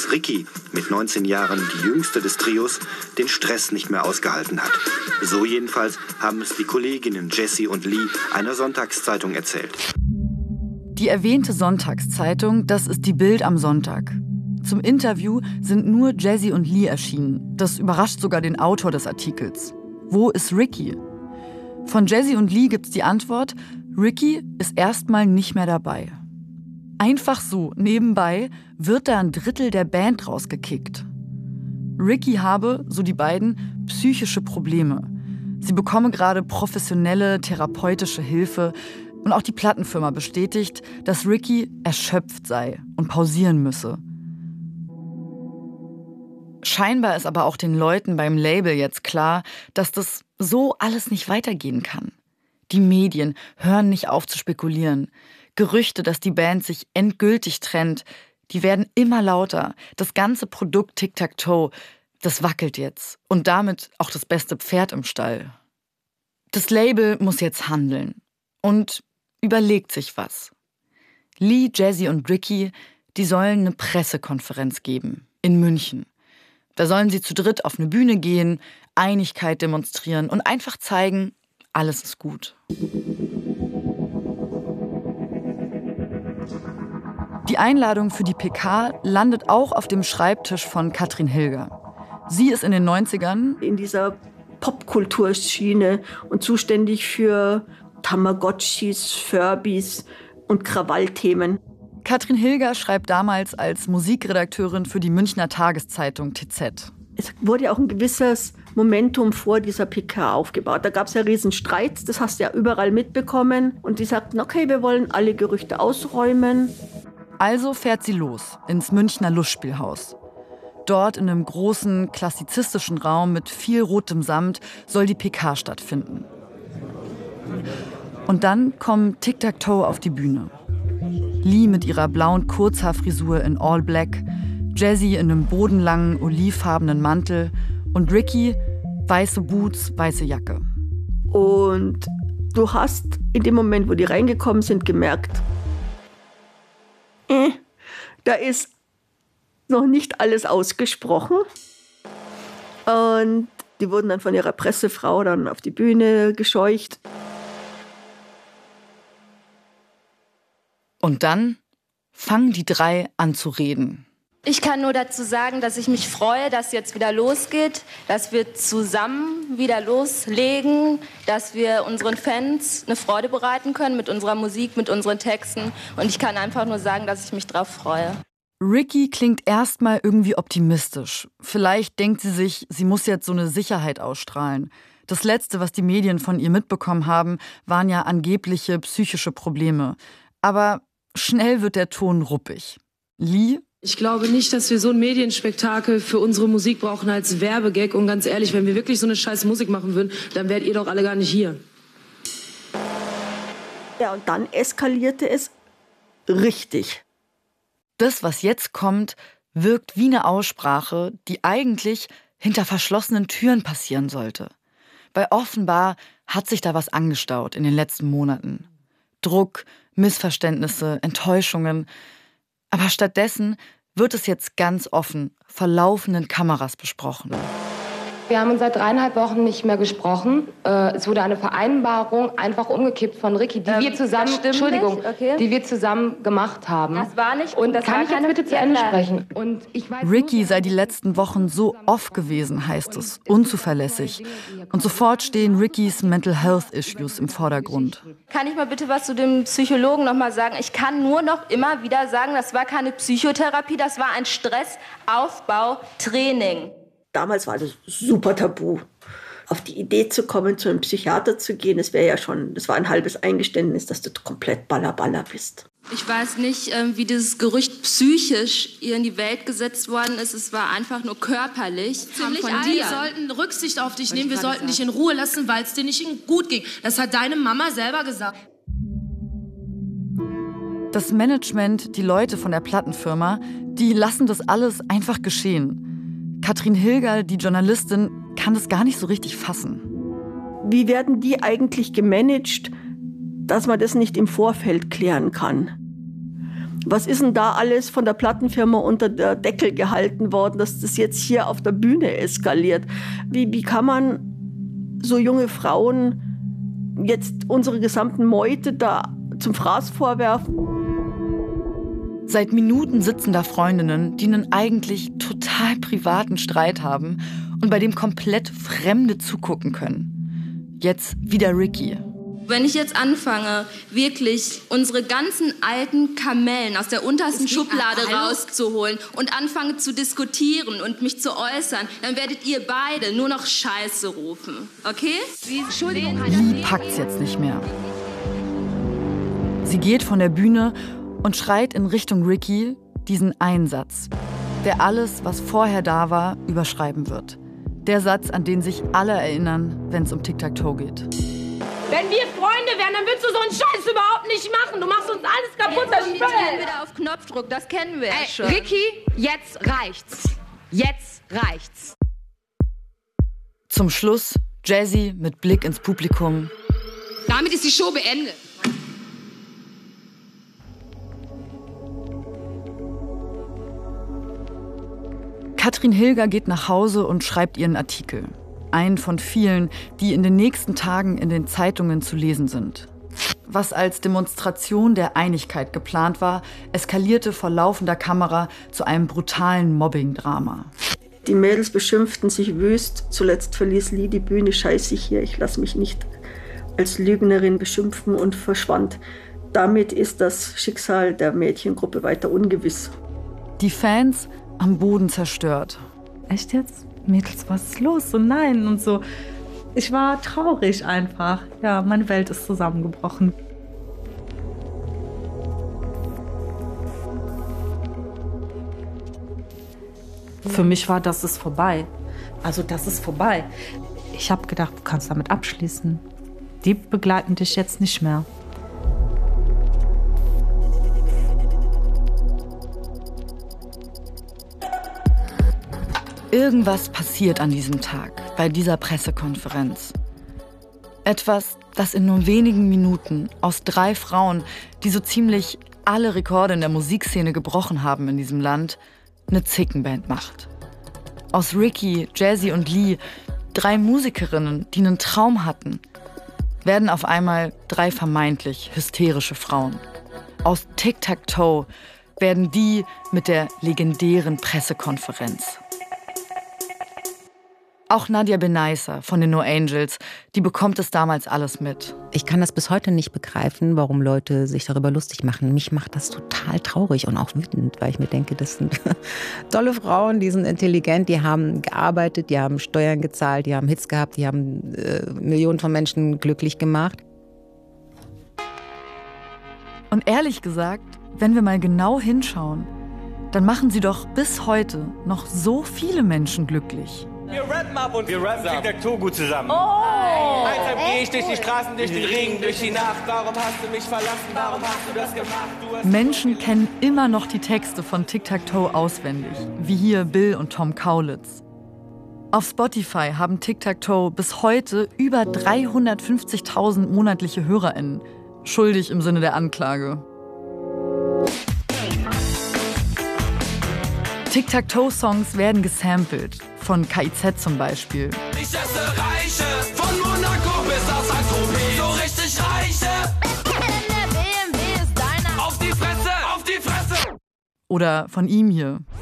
dass Ricky, mit 19 Jahren die jüngste des Trios, den Stress nicht mehr ausgehalten hat. So jedenfalls haben es die Kolleginnen Jessie und Lee einer Sonntagszeitung erzählt. Die erwähnte Sonntagszeitung, das ist die Bild am Sonntag. Zum Interview sind nur Jessie und Lee erschienen. Das überrascht sogar den Autor des Artikels. Wo ist Ricky? Von Jessie und Lee gibt's die Antwort, Ricky ist erstmal nicht mehr dabei. Einfach so, nebenbei, wird da ein Drittel der Band rausgekickt. Ricky habe, so die beiden, psychische Probleme. Sie bekomme gerade professionelle, therapeutische Hilfe. Und auch die Plattenfirma bestätigt, dass Ricky erschöpft sei und pausieren müsse. Scheinbar ist aber auch den Leuten beim Label jetzt klar, dass das so alles nicht weitergehen kann. Die Medien hören nicht auf zu spekulieren. Gerüchte, dass die Band sich endgültig trennt, die werden immer lauter. Das ganze Produkt Tic-Tac-Toe, das wackelt jetzt. Und damit auch das beste Pferd im Stall. Das Label muss jetzt handeln und überlegt sich was. Lee, Jessie und Ricky, die sollen eine Pressekonferenz geben in München. Da sollen sie zu dritt auf eine Bühne gehen, Einigkeit demonstrieren und einfach zeigen, alles ist gut. Die Einladung für die PK landet auch auf dem Schreibtisch von Katrin Hilger. Sie ist in den 90ern in dieser Popkulturschiene und zuständig für Tamagotchis, Furbies und Krawallthemen. Katrin Hilger schreibt damals als Musikredakteurin für die Münchner Tageszeitung TZ. Es wurde ja auch ein gewisses Momentum vor dieser PK aufgebaut. Da gab es ja Riesenstreits, das hast du ja überall mitbekommen. Und die sagten, okay, wir wollen alle Gerüchte ausräumen. Also fährt sie los ins Münchner Lustspielhaus. Dort in einem großen, klassizistischen Raum mit viel rotem Samt soll die PK stattfinden. Und dann kommt Tic-Tac-Toe auf die Bühne. Lee mit ihrer blauen Kurzhaarfrisur in All Black, Jessie in einem bodenlangen, olivfarbenen Mantel und Ricky weiße Boots, weiße Jacke. Und du hast in dem Moment, wo die reingekommen sind, gemerkt, da ist noch nicht alles ausgesprochen. Und die wurden dann von ihrer Pressefrau dann auf die Bühne gescheucht. Und dann fangen die drei an zu reden. Ich kann nur dazu sagen, dass ich mich freue, dass jetzt wieder losgeht, dass wir zusammen wieder loslegen, dass wir unseren Fans eine Freude bereiten können mit unserer Musik, mit unseren Texten. Und ich kann einfach nur sagen, dass ich mich drauf freue. Ricky klingt erstmal irgendwie optimistisch. Vielleicht denkt sie sich, sie muss jetzt so eine Sicherheit ausstrahlen. Das Letzte, was die Medien von ihr mitbekommen haben, waren ja angebliche psychische Probleme. Aber schnell wird der Ton ruppig. Lee? Ich glaube nicht, dass wir so ein Medienspektakel für unsere Musik brauchen als Werbegag. Und ganz ehrlich, wenn wir wirklich so eine scheiß Musik machen würden, dann wärt ihr doch alle gar nicht hier. Ja, und dann eskalierte es richtig. Das, was jetzt kommt, wirkt wie eine Aussprache, die eigentlich hinter verschlossenen Türen passieren sollte. Weil offenbar hat sich da was angestaut in den letzten Monaten. Druck, Missverständnisse, Enttäuschungen. Aber stattdessen wird es jetzt ganz offen vor laufenden Kameras besprochen. Wir haben uns seit 3,5 Wochen nicht mehr gesprochen. Es wurde eine Vereinbarung einfach umgekippt von Ricky, die wir zusammen, die wir zusammen gemacht haben. Das war nicht. Und das kann ich jetzt bitte zu Ende sprechen? Und ich weiß Ricky sei die letzten Wochen so off gewesen, heißt es, unzuverlässig. Und sofort stehen Rickys Mental Health Issues im Vordergrund. Kann ich mal bitte was zu dem Psychologen noch mal sagen? Ich kann nur noch immer wieder sagen, das war keine Psychotherapie, das war ein Stressaufbautraining. Damals war das super tabu. Auf die Idee zu kommen, zu einem Psychiater zu gehen, das war ein halbes Eingeständnis, dass du komplett Baller bist. Ich weiß nicht, wie dieses Gerücht psychisch ihr in die Welt gesetzt worden ist. Es war einfach nur körperlich. Wir sollten Rücksicht auf dich nehmen, wir sollten dich in Ruhe lassen, weil es dir nicht gut ging. Das hat deine Mama selber gesagt. Das Management, die Leute von der Plattenfirma, die lassen das alles einfach geschehen. Katrin Hilger, die Journalistin, kann das gar nicht so richtig fassen. Wie werden die eigentlich gemanagt, dass man das nicht im Vorfeld klären kann? Was ist denn da alles von der Plattenfirma unter der Deckel gehalten worden, dass das jetzt hier auf der Bühne eskaliert? Wie kann man so junge Frauen jetzt unsere gesamten Meute da zum Fraß vorwerfen? Seit Minuten sitzen da Freundinnen, die einen eigentlich total privaten Streit haben und bei dem komplett Fremde zugucken können. Jetzt wieder Ricky. Wenn ich jetzt anfange, wirklich unsere ganzen alten Kamellen aus der untersten Schublade rauszuholen und anfange zu diskutieren und mich zu äußern, dann werdet ihr beide nur noch Scheiße rufen. Okay? Lee packt's jetzt nicht mehr. Sie geht von der Bühne und schreit in Richtung Ricky diesen Einsatz, der alles, was vorher da war, überschreiben wird. Der Satz, an den sich alle erinnern, wenn es um Tic-Tac-Toe geht. Wenn wir Freunde wären, dann würdest du so einen Scheiß überhaupt nicht machen. Du machst uns alles kaputt. Das ist wieder auf Knopfdruck, das kennen wir ja schon. Ricky, jetzt reicht's. Jetzt reicht's. Zum Schluss Jessie mit Blick ins Publikum. Damit ist die Show beendet. Katrin Hilger geht nach Hause und schreibt ihren Artikel. Einen von vielen, die in den nächsten Tagen in den Zeitungen zu lesen sind. Was als Demonstration der Einigkeit geplant war, eskalierte vor laufender Kamera zu einem brutalen Mobbing-Drama. Die Mädels beschimpften sich wüst. Zuletzt verließ Lee die Bühne. Scheiße hier, ich lasse mich nicht als Lügnerin beschimpfen und verschwand. Damit ist das Schicksal der Mädchengruppe weiter ungewiss. Die Fans am Boden zerstört. Echt jetzt? Mädels, was ist los? Und nein und so. Ich war traurig einfach. Ja, meine Welt ist zusammengebrochen. Für mich war das ist vorbei. Also das ist vorbei. Ich habe gedacht, du kannst damit abschließen. Die begleiten dich jetzt nicht mehr. Irgendwas passiert an diesem Tag, bei dieser Pressekonferenz. Etwas, das in nur wenigen Minuten aus 3 Frauen, die so ziemlich alle Rekorde in der Musikszene gebrochen haben in diesem Land, eine Zickenband macht. Aus Ricky, Jessie und Lee, 3 Musikerinnen, die einen Traum hatten, werden auf einmal 3 vermeintlich hysterische Frauen. Aus Tic-Tac-Toe werden die mit der legendären Pressekonferenz. Auch Nadia Benaissa von den No Angels, die bekommt es damals alles mit. Ich kann das bis heute nicht begreifen, warum Leute sich darüber lustig machen. Mich macht das total traurig und auch wütend, weil ich mir denke, das sind tolle Frauen, die sind intelligent, die haben gearbeitet, die haben Steuern gezahlt, die haben Hits gehabt, die haben Millionen von Menschen glücklich gemacht. Und ehrlich gesagt, wenn wir mal genau hinschauen, dann machen sie doch bis heute noch so viele Menschen glücklich. Wir rappen ab und wir rappen Tic-Tac-Toe gut zusammen. Deshalb geh ich durch die Straßen, durch den Regen, durch die Nacht. Warum hast du mich verlassen? Warum hast du das gemacht? Menschen kennen immer noch die Texte von Tic-Tac-Toe auswendig, wie hier Bill und Tom Kaulitz. Auf Spotify haben Tic-Tac-Toe bis heute über 350.000 monatliche HörerInnen. Schuldig im Sinne der Anklage. Tic-Tac-Toe-Songs werden gesampelt, von KIZ zum Beispiel. Ich esse Reiche, von Monaco bis auf Saint-Tropez. So richtig Reiche. Der BMW ist deiner. Auf die Fresse, auf die Fresse. Oder von ihm hier.